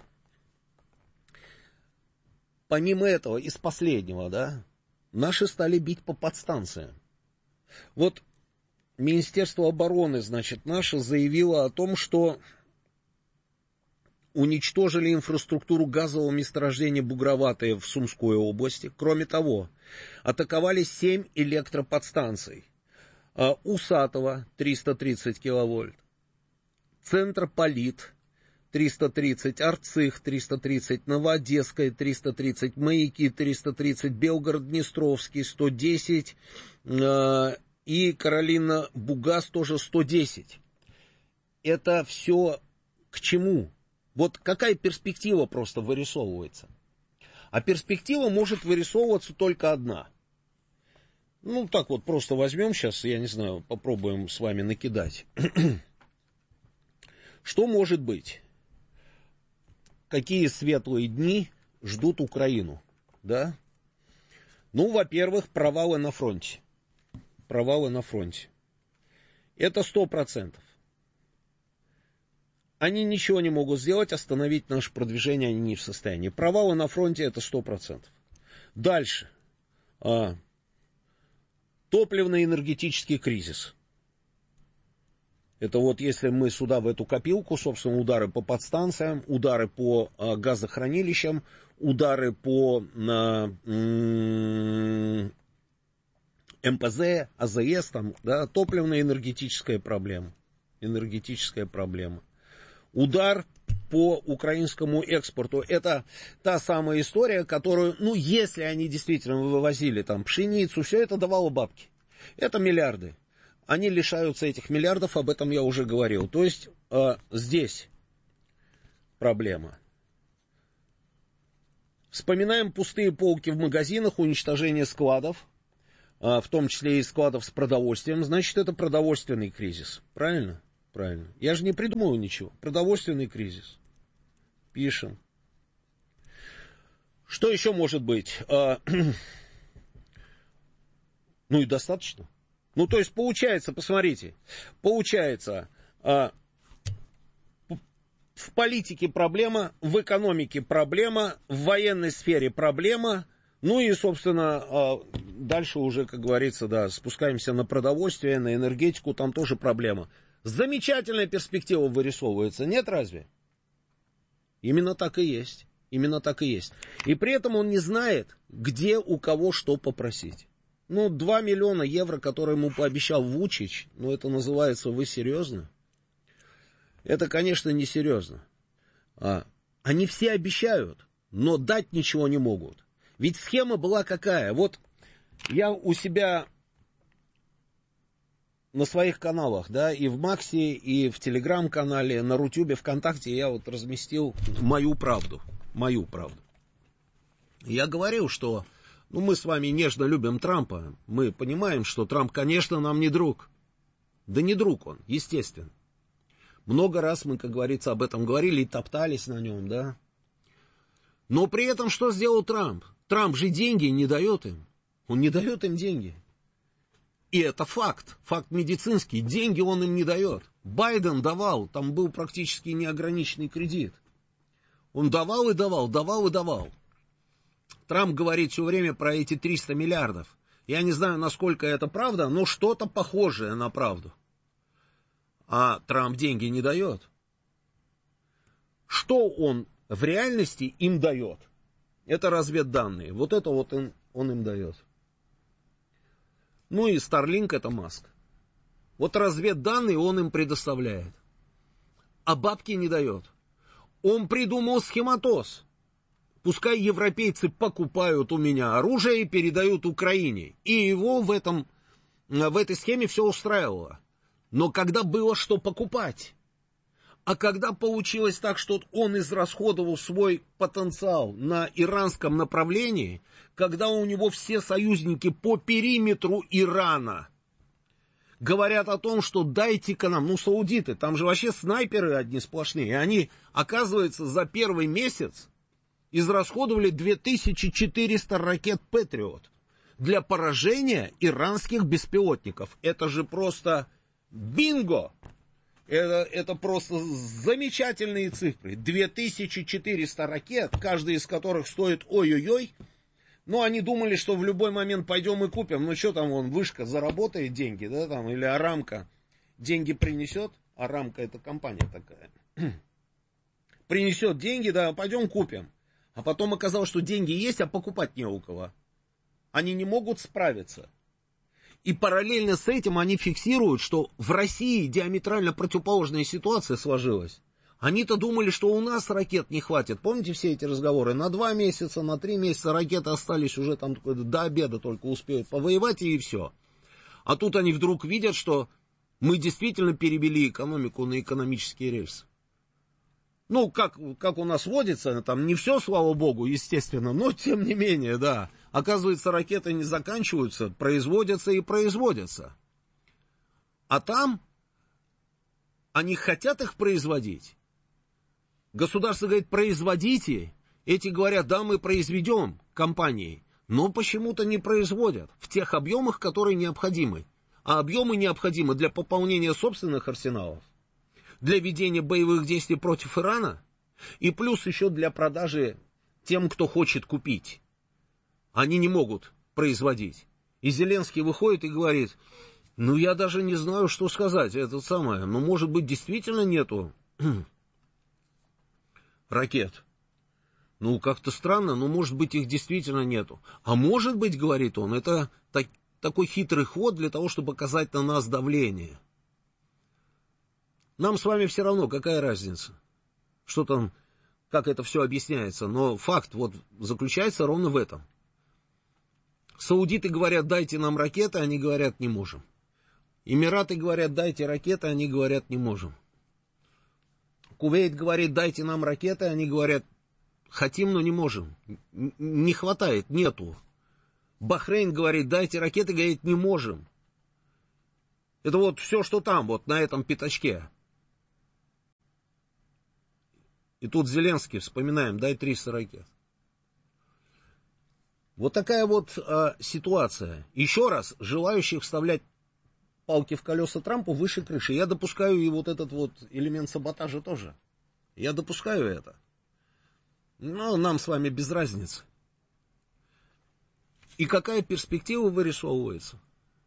Помимо этого, из последнего, да, наши стали бить по подстанциям. Вот Министерство обороны, значит, наше заявило о том, что уничтожили инфраструктуру газового месторождения Бугроватое в Сумской области. Кроме того, атаковали 7 электроподстанций. Усатого 330 киловольт, Центрополит 330, Арцих 330, Новоодесская 330, Маяки 330, Белгород-Днестровский 110 и Каролина Бугас тоже 110. Это все к чему? Вот какая перспектива просто вырисовывается? А перспектива может вырисовываться только одна. Так вот просто возьмем сейчас, я не знаю, попробуем с вами накидать. Что может быть? Какие светлые дни ждут Украину? Да? Во-первых, провалы на фронте. Провалы на фронте. Это 100%. Они ничего не могут сделать, остановить наше продвижение они не в состоянии. Провалы на фронте это 100%. Дальше. Топливно-энергетический кризис. Это вот если мы сюда в эту копилку, собственно, удары по подстанциям, удары по газохранилищам, удары по МПЗ, АЗС, там, да, топливно-энергетическая проблема. Удар по украинскому экспорту. Это та самая история, которую, ну, если они действительно вывозили там пшеницу, все это давало бабки. Это миллиарды. Они лишаются этих миллиардов, об этом я уже говорил. То есть здесь проблема. Вспоминаем пустые полки в магазинах, уничтожение складов, в том числе и складов с продовольствием. Значит, это продовольственный кризис. Правильно? Правильно. Я же не придумываю ничего. Продовольственный кризис. Пишем. Что еще может быть? Ну и достаточно. Ну, то есть, получается, посмотрите, получается, в политике проблема, в экономике проблема, в военной сфере проблема, ну и, собственно, дальше уже, как говорится, да, спускаемся на продовольствие, на энергетику, там тоже проблема. Замечательная перспектива вырисовывается, нет разве? Именно так и есть, именно так и есть. И при этом он не знает, где у кого что попросить. Ну, 2 миллиона евро, которые ему пообещал Вучич, ну, это называется, вы серьезно? Это, конечно, не серьезно. Они все обещают, но дать ничего не могут. Ведь схема была какая? Вот я у себя на своих каналах, да, и в Максе, и в Телеграм-канале, на Рутюбе, ВКонтакте я вот разместил мою правду. Я говорил, что... Ну, мы с вами нежно любим Трампа. Мы понимаем, что Трамп, конечно, нам не друг. Да не друг он, естественно. Много раз мы, как говорится, об этом говорили и топтались на нем, да. Но при этом что сделал Трамп? Трамп же деньги не дает им. Он не дает им деньги. И это факт медицинский. Деньги он им не дает. Байден давал, там был практически неограниченный кредит. Он давал и давал. Трамп говорит все время про эти 300 миллиардов. Я не знаю, насколько это правда, но что-то похожее на правду. А Трамп деньги не дает. Что он в реальности им дает? Это разведданные. Вот это вот он им дает. Ну и Starlink это Маск. Вот разведданные он им предоставляет. А бабки не дает. Он придумал схематоз. Пускай европейцы покупают у меня оружие и передают Украине. И его в этой схеме все устраивало. Но когда было что покупать? А когда получилось так, что он израсходовал свой потенциал на иранском направлении, когда у него все союзники по периметру Ирана говорят о том, что дайте-ка нам, ну, саудиты, там же вообще снайперы одни сплошные, и они, оказывается, за первый месяц израсходовали 2400 ракет «Патриот» для поражения иранских беспилотников. Это же просто бинго! Это просто замечательные цифры. 2400 ракет, каждая из которых стоит ой-ой-ой. Ну, они думали, что в любой момент пойдем и купим. Ну, что там, вышка заработает деньги, да, там, или Арамко деньги принесет. Арамко это компания такая. Принесет деньги, да, пойдем купим. А потом оказалось, что деньги есть, а покупать не у кого. Они не могут справиться. И параллельно с этим они фиксируют, что в России диаметрально противоположная ситуация сложилась. Они-то думали, что у нас ракет не хватит. Помните все эти разговоры? На 2 месяца, на 3 месяца ракеты остались уже там до обеда только успеют повоевать и все. А тут они вдруг видят, что мы действительно перевели экономику на экономические рельсы. Ну, как у нас водится, там не все, слава богу, естественно, но тем не менее, да. Оказывается, ракеты не заканчиваются, производятся и производятся. А там они хотят их производить. Государство говорит, производите. Эти говорят, да, мы произведем, компании. Но почему-то не производят в тех объемах, которые необходимы. А объемы необходимы для пополнения собственных арсеналов, для ведения боевых действий против Ирана, и плюс еще для продажи тем, кто хочет купить. Они не могут производить. И Зеленский выходит и говорит, ну я даже не знаю, что сказать, это самое, но может быть действительно нету ракет. Ну, как-то странно, но, может быть, их действительно нету. А может быть, говорит он, это такой хитрый ход для того, чтобы оказать на нас давление. Нам с вами все равно, какая разница, что там, как это все объясняется. Но факт вот заключается ровно в этом. Саудиты говорят, дайте нам ракеты, они говорят, не можем. Эмираты говорят, дайте ракеты, они говорят, не можем. Кувейт говорит, дайте нам ракеты, они говорят, хотим, но не можем. Не хватает, нету. Бахрейн говорит, дайте ракеты, говорит, не можем. Это вот все, что там, вот на этом пятачке. И тут Зеленский, вспоминаем, дай 300 ракет. Вот такая вот ситуация. Еще раз, желающих вставлять палки в колеса Трампу выше крыши. Я допускаю и вот этот вот элемент саботажа тоже. Я допускаю это. Но нам с вами без разницы. И какая перспектива вырисовывается?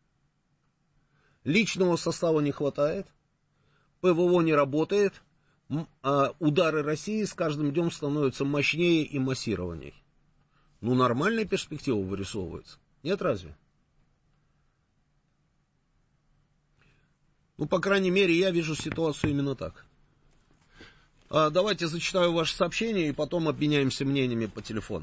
Личного состава не хватает, ПВО не работает, а удары России с каждым днем становятся мощнее и массированней. Ну, нормальная перспектива вырисовывается. Нет, разве? Ну, по крайней мере, я вижу ситуацию именно так. Давайте зачитаю ваше сообщение и потом обменяемся мнениями по телефону.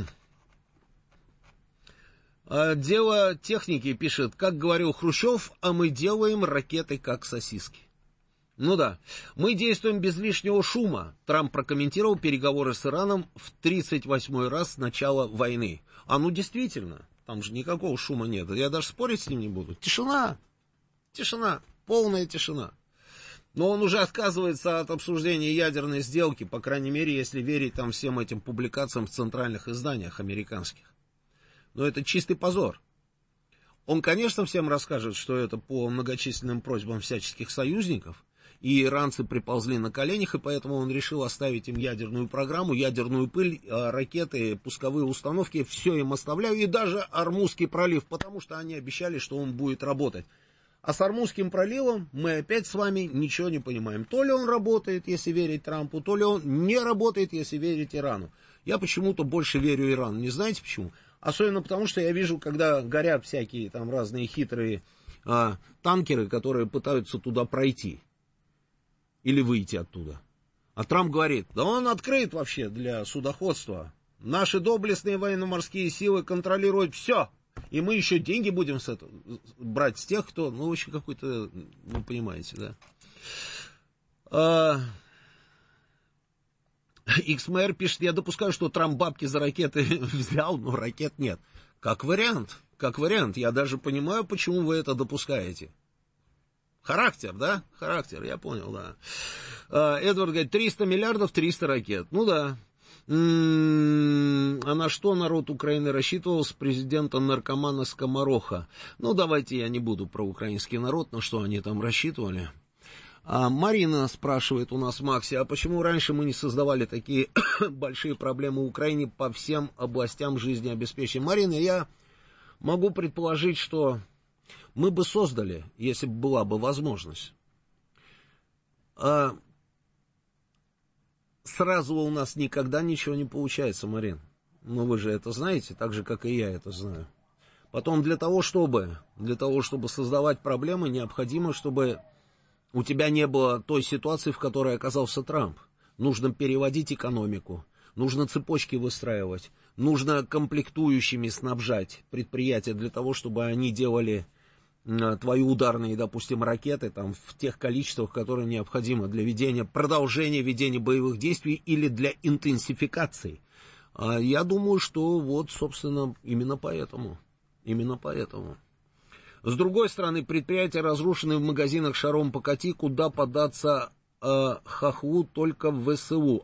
Дело техники пишет, как говорил Хрущев, а мы делаем ракеты как сосиски. Ну да, мы действуем без лишнего шума. Трамп прокомментировал переговоры с Ираном в 38-й раз с начала войны. Ну действительно, там же никакого шума нет. Я даже спорить с ним не буду. Тишина, полная тишина. Но он уже отказывается от обсуждения ядерной сделки, по крайней мере, если верить там всем этим публикациям в центральных изданиях американских. Но это чистый позор. Он, конечно, всем расскажет, что это по многочисленным просьбам всяческих союзников, и иранцы приползли на коленях, и поэтому он решил оставить им ядерную программу, ядерную пыль, ракеты, пусковые установки, все им оставляю, и даже Ормузский пролив, потому что они обещали, что он будет работать. А с Ормузским проливом мы опять с вами ничего не понимаем. То ли он работает, если верить Трампу, то ли он не работает, если верить Ирану. Я почему-то больше верю Ирану. Не знаете почему? Особенно потому, что я вижу, когда горят всякие там разные хитрые танкеры, которые пытаются туда пройти. Или выйти оттуда. А Трамп говорит, да он открыт вообще для судоходства. Наши доблестные военно-морские силы контролируют все. И мы еще деньги будем с этого брать с тех, кто, ну, вообще какой-то, вы понимаете, да. XMR пишет, я допускаю, что Трамп бабки за ракеты взял, но ракет нет. Как вариант, я даже понимаю, почему вы это допускаете. Характер, да? Характер, я понял, да. Эдвард говорит, 300 миллиардов, 300 ракет. Ну да. А на что народ Украины рассчитывал с президента-наркомана Скомороха? Ну, давайте я не буду про украинский народ, на что они там рассчитывали. Марина спрашивает у нас, Макси, а почему раньше мы не создавали такие большие проблемы в Украине по всем областям жизнеобеспечения? Марина, я могу предположить, что мы бы создали, если бы была бы возможность. Сразу у нас никогда ничего не получается, Марин. Ну, вы же это знаете, так же, как и я это знаю. Потом для того, чтобы создавать проблемы, необходимо, чтобы у тебя не было той ситуации, в которой оказался Трамп. Нужно переводить экономику, нужно цепочки выстраивать, нужно комплектующими снабжать предприятия для того, чтобы они делали твои ударные, допустим, ракеты там, в тех количествах, которые необходимы для продолжения ведения боевых действий или для интенсификации. Я думаю, что вот, собственно, именно поэтому. С другой стороны, предприятия разрушены в магазинах шаром покати, куда податься хохлу только в ВСУ.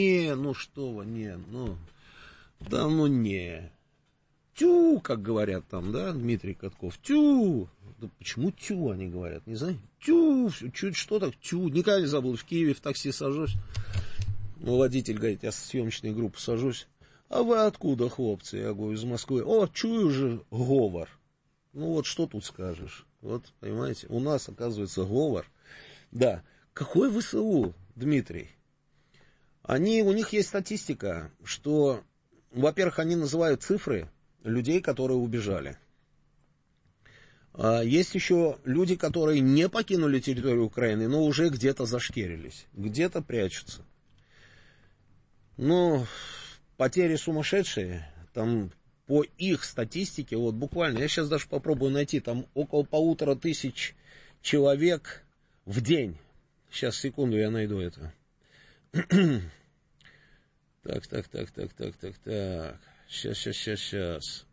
Тю, как говорят там, да, Дмитрий Катков, тю. Да почему тю, они говорят, не знаю. Тю, чуть что так, тю. Никогда не забыл, в Киеве в такси сажусь. Водитель говорит, я со съемочной группы сажусь. А вы откуда, хлопцы? Я говорю, из Москвы. О, чую же говор. Ну вот что тут скажешь? Вот, понимаете, у нас, оказывается, говор. Да. Какой ВСУ, Дмитрий? у них есть статистика, что, во-первых, они называют цифры людей, которые убежали. Есть еще люди, которые не покинули территорию Украины, но уже где-то зашкерились, где-то прячутся. Но потери сумасшедшие, там по их статистике, вот буквально, я сейчас даже попробую найти, там около 1500 человек в день. Сейчас, секунду, я найду это. Так. Сейчас.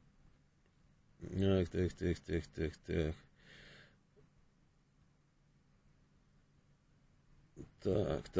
Так.